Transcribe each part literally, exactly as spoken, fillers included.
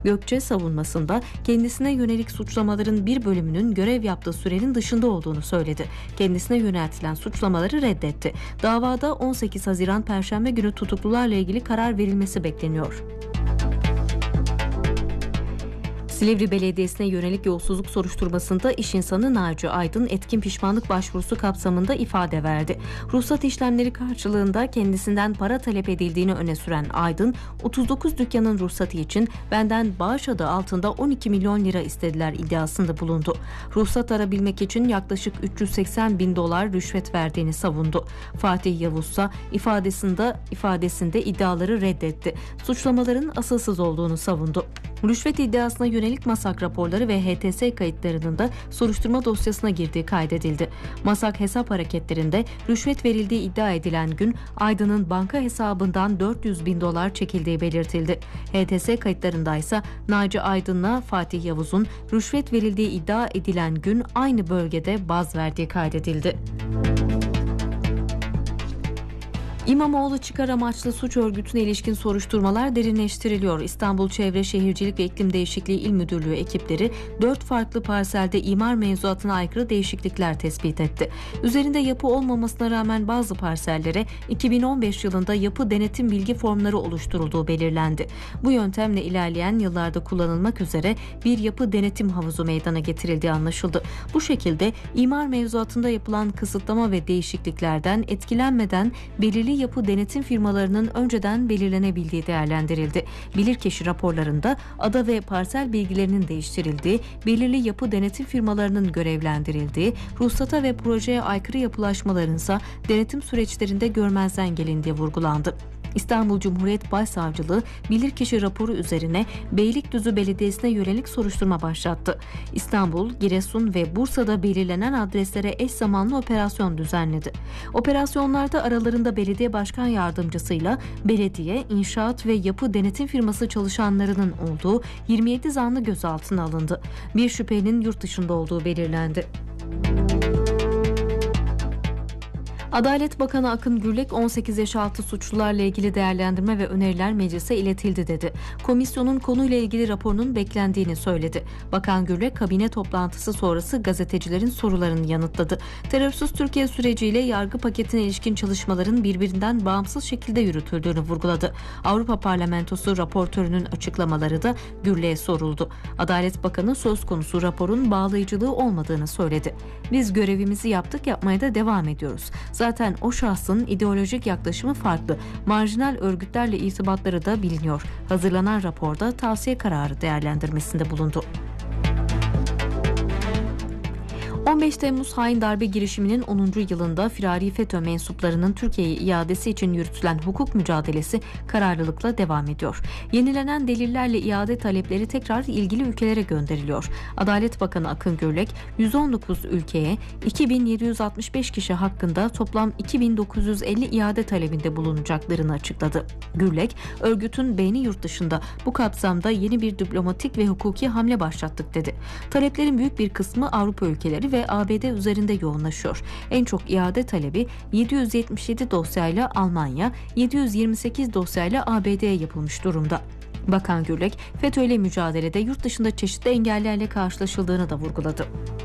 Gökçe savunmasında kendisine yönelik suçlamaların bir bölümünün görev yaptığı sürenin dışında olduğunu söyledi. Kendisine yöneltilen suçlamaları reddetti. Davada on sekiz Haziran Perşembe günü tutuklularla ilgili karar verilmesi bekleniyor. Silivri Belediyesi'ne yönelik yolsuzluk soruşturmasında iş insanı Naci Aydın etkin pişmanlık başvurusu kapsamında ifade verdi. Ruhsat işlemleri karşılığında kendisinden para talep edildiğini öne süren Aydın, otuz dokuz dükkanın ruhsatı için benden bağış adı altında on iki milyon lira istediler iddiasında bulundu. Ruhsat arabilmek için yaklaşık üç yüz seksen bin dolar rüşvet verdiğini savundu. Fatih Yavuz ise ifadesinde, ifadesinde iddiaları reddetti. Suçlamaların asılsız olduğunu savundu. Rüşvet iddiasına yönelik MASAK raporları ve H T S kayıtlarının da soruşturma dosyasına girdiği kaydedildi. MASAK hesap hareketlerinde rüşvet verildiği iddia edilen gün Aydın'ın banka hesabından dört yüz bin dolar çekildiği belirtildi. H T S kayıtlarında ise Naci Aydın'la Fatih Yavuz'un rüşvet verildiği iddia edilen gün aynı bölgede baz verdiği kaydedildi. İmamoğlu çıkar amaçlı suç örgütüne ilişkin soruşturmalar derinleştiriliyor. İstanbul Çevre Şehircilik ve İklim Değişikliği İl Müdürlüğü ekipleri dört farklı parselde imar mevzuatına aykırı değişiklikler tespit etti. Üzerinde yapı olmamasına rağmen bazı parsellere iki bin on beş yılında yapı denetim bilgi formları oluşturulduğu belirlendi. Bu yöntemle ilerleyen yıllarda kullanılmak üzere bir yapı denetim havuzu meydana getirildiği anlaşıldı. Bu şekilde imar mevzuatında yapılan kısıtlama ve değişikliklerden etkilenmeden belirli yapı denetim firmalarının önceden belirlenebildiği değerlendirildi. Bilirkişi raporlarında ada ve parsel bilgilerinin değiştirildiği, belirli yapı denetim firmalarının görevlendirildiği, ruhsata ve projeye aykırı yapılaşmalarınsa denetim süreçlerinde görmezden gelindiği vurgulandı. İstanbul Cumhuriyet Başsavcılığı bilirkişi raporu üzerine Beylikdüzü Belediyesi'ne yönelik soruşturma başlattı. İstanbul, Giresun ve Bursa'da belirlenen adreslere eş zamanlı operasyon düzenledi. Operasyonlarda aralarında belediye başkan yardımcısıyla belediye, inşaat ve yapı denetim firması çalışanlarının olduğu yirmi yedi zanlı gözaltına alındı. Bir şüphelinin yurt dışında olduğu belirlendi. Adalet Bakanı Akın Gürlek on sekiz yaş altı suçlularla ilgili değerlendirme ve öneriler meclise iletildi dedi. Komisyonun konuyla ilgili raporunun beklendiğini söyledi. Bakan Gürlek kabine toplantısı sonrası gazetecilerin sorularını yanıtladı. Terörsüz Türkiye süreciyle yargı paketine ilişkin çalışmaların birbirinden bağımsız şekilde yürütüldüğünü vurguladı. Avrupa Parlamentosu raportörünün açıklamaları da Gürlek'e soruldu. Adalet Bakanı söz konusu raporun bağlayıcılığı olmadığını söyledi. Biz görevimizi yaptık, yapmaya da devam ediyoruz. Zaten o şahsın ideolojik yaklaşımı farklı. Marjinal örgütlerle irtibatları da biliniyor. Hazırlanan raporda tavsiye kararı değerlendirmesinde bulundu. on beş Temmuz hain darbe girişiminin onuncu yılında firari FETÖ mensuplarının Türkiye'ye iadesi için yürütülen hukuk mücadelesi kararlılıkla devam ediyor. Yenilenen delillerle iade talepleri tekrar ilgili ülkelere gönderiliyor. Adalet Bakanı Akın Gürlek, yüz on dokuz ülkeye iki bin yedi yüz altmış beş kişi hakkında toplam iki bin dokuz yüz elli iade talebinde bulunacaklarını açıkladı. Gürlek, örgütün beyni yurt dışında, bu kapsamda yeni bir diplomatik ve hukuki hamle başlattık dedi. Taleplerin büyük bir kısmı Avrupa ülkeleri ve A B D üzerinde yoğunlaşıyor. En çok iade talebi yedi yüz yetmiş yedi dosyayla Almanya, yedi yüz yirmi sekiz dosyayla A B D'ye yapılmış durumda. Bakan Gürlek, FETÖ ile mücadelede yurt dışında çeşitli engellerle karşılaşıldığını da vurguladı.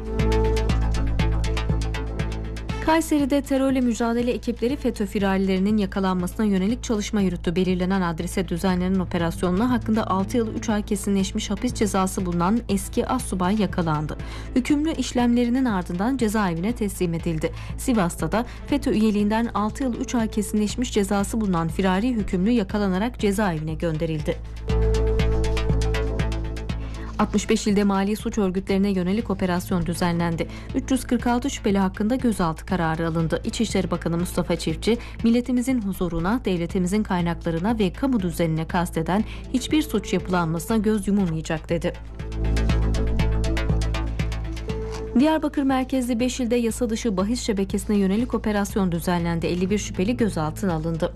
Kayseri'de terörle mücadele ekipleri FETÖ firarilerinin yakalanmasına yönelik çalışma yürüttü. Belirlenen adrese düzenlenen operasyonla hakkında altı yıl üç ay kesinleşmiş hapis cezası bulunan eski astsubay yakalandı. Hükümlü işlemlerinin ardından cezaevine teslim edildi. Sivas'ta da FETÖ üyeliğinden altı yıl üç ay kesinleşmiş cezası bulunan firari hükümlü yakalanarak cezaevine gönderildi. altmış beş ilde mali suç örgütlerine yönelik operasyon düzenlendi. üç yüz kırk altı şüpheli hakkında gözaltı kararı alındı. İçişleri Bakanı Mustafa Çiftçi, milletimizin huzuruna, devletimizin kaynaklarına ve kamu düzenine kasteden hiçbir suç yapılanmasına göz yumulmayacak dedi. Diyarbakır merkezli beş ilde yasa dışı bahis şebekesine yönelik operasyon düzenlendi. elli bir şüpheli gözaltına alındı.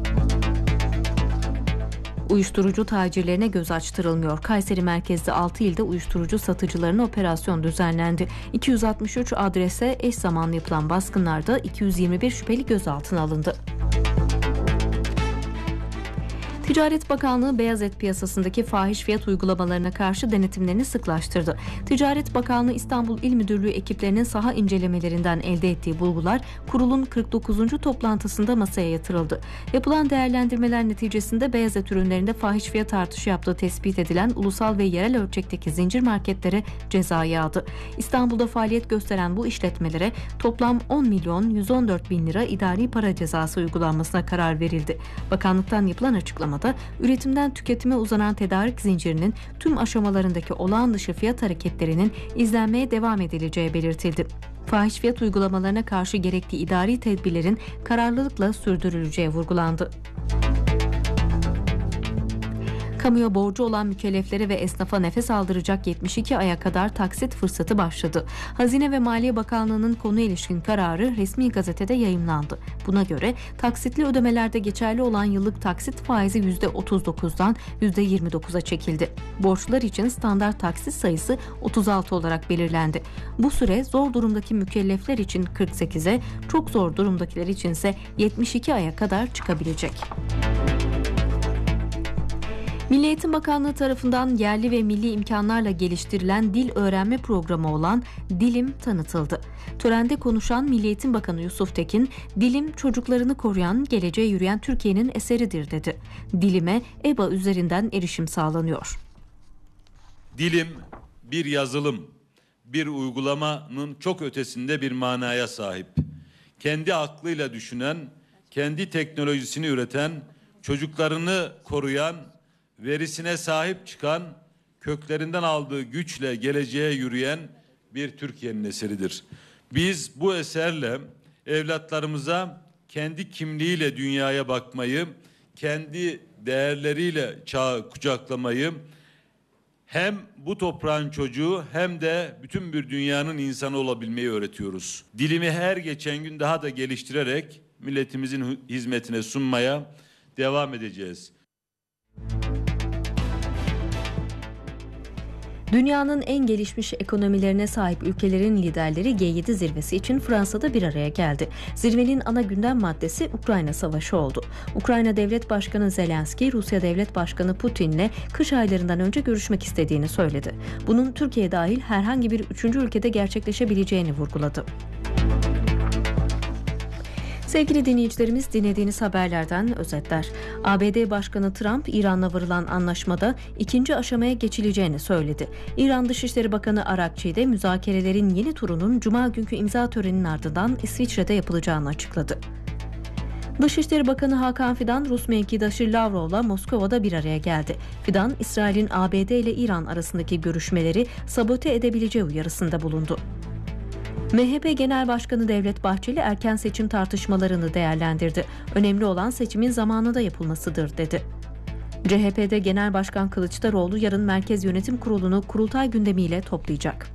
Uyuşturucu tacirlerine göz açtırılmıyor. Kayseri merkezli altı ilde uyuşturucu satıcılarına operasyon düzenlendi. iki yüz altmış üç adrese eş zamanlı yapılan baskınlarda iki yüz yirmi bir şüpheli gözaltına alındı. Ticaret Bakanlığı beyaz et piyasasındaki fahiş fiyat uygulamalarına karşı denetimlerini sıklaştırdı. Ticaret Bakanlığı İstanbul İl Müdürlüğü ekiplerinin saha incelemelerinden elde ettiği bulgular kurulun kırk dokuzuncu toplantısında masaya yatırıldı. Yapılan değerlendirmeler neticesinde beyaz et ürünlerinde fahiş fiyat artışı yaptığı tespit edilen ulusal ve yerel ölçekteki zincir marketlere ceza yağdı. İstanbul'da faaliyet gösteren bu işletmelere toplam on milyon yüz on dört bin lira idari para cezası uygulanmasına karar verildi. Bakanlıktan yapılan açıklamada üretimden tüketime uzanan tedarik zincirinin tüm aşamalarındaki olağan dışı fiyat hareketlerinin izlenmeye devam edileceği belirtildi. Fahiş fiyat uygulamalarına karşı gerektiği idari tedbirlerin kararlılıkla sürdürüleceği vurgulandı. Kamuya borcu olan mükelleflere ve esnafa nefes aldıracak yetmiş iki aya kadar taksit fırsatı başladı. Hazine ve Maliye Bakanlığı'nın konuya ilişkin kararı resmi gazetede yayımlandı. Buna göre taksitli ödemelerde geçerli olan yıllık taksit faizi yüzde otuz dokuzdan yüzde yirmi dokuza çekildi. Borçlular için standart taksit sayısı otuz altı olarak belirlendi. Bu süre zor durumdaki mükellefler için kırk sekize, çok zor durumdakiler içinse yetmiş iki aya kadar çıkabilecek. Milli Eğitim Bakanlığı tarafından yerli ve milli imkanlarla geliştirilen dil öğrenme programı olan Dilim tanıtıldı. Törende konuşan Milli Eğitim Bakanı Yusuf Tekin, "Dilim çocuklarını koruyan, geleceğe yürüyen Türkiye'nin eseridir" dedi. Dilime E B A üzerinden erişim sağlanıyor. Dilim bir yazılım, bir uygulamanın çok ötesinde bir manaya sahip. Kendi aklıyla düşünen, kendi teknolojisini üreten, çocuklarını koruyan, verisine sahip çıkan, köklerinden aldığı güçle geleceğe yürüyen bir Türkiye'nin eseridir. Biz bu eserle evlatlarımıza kendi kimliğiyle dünyaya bakmayı, kendi değerleriyle çağı kucaklamayı, hem bu toprağın çocuğu hem de bütün bir dünyanın insanı olabilmeyi öğretiyoruz. Dilimi her geçen gün daha da geliştirerek milletimizin hizmetine sunmaya devam edeceğiz. Dünyanın en gelişmiş ekonomilerine sahip ülkelerin liderleri G yedi zirvesi için Fransa'da bir araya geldi. Zirvenin ana gündem maddesi Ukrayna Savaşı oldu. Ukrayna Devlet Başkanı Zelenski, Rusya Devlet Başkanı Putin'le kış aylarından önce görüşmek istediğini söyledi. Bunun Türkiye dahil herhangi bir üçüncü ülkede gerçekleşebileceğini vurguladı. Sevgili dinleyicilerimiz, dinlediğiniz haberlerden özetler. A B D Başkanı Trump, İran'la varılan anlaşmada ikinci aşamaya geçileceğini söyledi. İran Dışişleri Bakanı Arakçi de müzakerelerin yeni turunun Cuma günkü imza töreninin ardından İsviçre'de yapılacağını açıkladı. Dışişleri Bakanı Hakan Fidan, Rus mevkidaşı Lavrov'la Moskova'da bir araya geldi. Fidan, İsrail'in A B D ile İran arasındaki görüşmeleri sabote edebileceği uyarısında bulundu. M H P Genel Başkanı Devlet Bahçeli erken seçim tartışmalarını değerlendirdi. Önemli olan seçimin zamanında yapılmasıdır dedi. C H P'de Genel Başkan Kılıçdaroğlu yarın Merkez Yönetim Kurulu'nu kurultay gündemiyle toplayacak.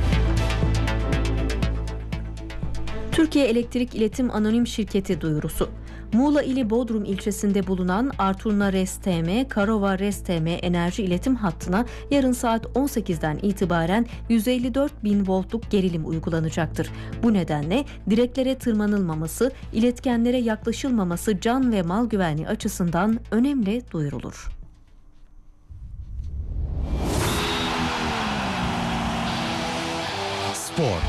Türkiye Elektrik İletim Anonim Şirketi duyurusu. Muğla ili Bodrum ilçesinde bulunan Arturna R E S T M, Karova R E S T M enerji iletim hattına yarın saat on sekizden itibaren yüz elli dört bin voltluk gerilim uygulanacaktır. Bu nedenle direklere tırmanılmaması, iletkenlere yaklaşılmaması can ve mal güvenliği açısından önemli duyurulur. Spor.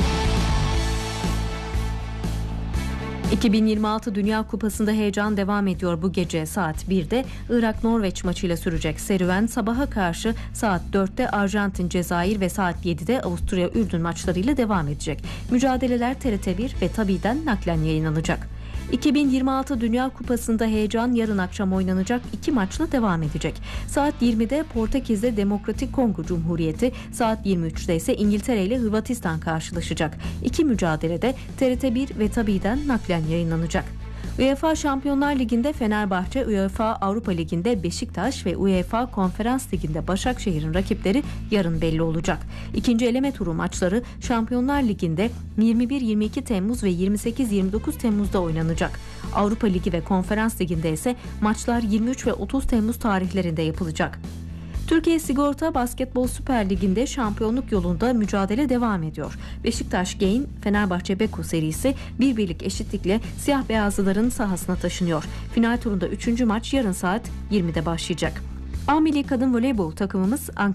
iki bin yirmi altı Dünya Kupası'nda heyecan devam ediyor. Bu gece saat birde Irak-Norveç maçıyla sürecek serüven sabaha karşı saat dörtte Arjantin-Cezayir ve saat yedide Avusturya-Ürdün maçlarıyla devam edecek. Mücadeleler T R T bir ve Tabi'den naklen yayınlanacak. iki bin yirmi altı Dünya Kupası'nda heyecan yarın akşam oynanacak iki maçla devam edecek. Saat yirmide Portekiz'de Demokratik Kongo Cumhuriyeti, saat yirmi üçte ise İngiltere ile Hırvatistan karşılaşacak. İki mücadelede T R T bir ve Tabi'den naklen yayınlanacak. UEFA Şampiyonlar Ligi'nde Fenerbahçe, UEFA Avrupa Ligi'nde Beşiktaş ve UEFA Konferans Ligi'nde Başakşehir'in rakipleri yarın belli olacak. İkinci eleme turu maçları Şampiyonlar Ligi'nde yirmi bir yirmi iki Temmuz ve yirmi sekiz yirmi dokuz Temmuz'da oynanacak. Avrupa Ligi ve Konferans Ligi'nde ise maçlar yirmi üç ve otuz Temmuz tarihlerinde yapılacak. Türkiye Sigorta Basketbol Süper Ligi'nde şampiyonluk yolunda mücadele devam ediyor. Beşiktaş Gain Fenerbahçe Beko serisi bir birlik eşitlikle siyah beyazlıların sahasına taşınıyor. Final turunda üçüncü maç yarın saat yirmide başlayacak. A Milli Kadın Voleybol takımımız Ankara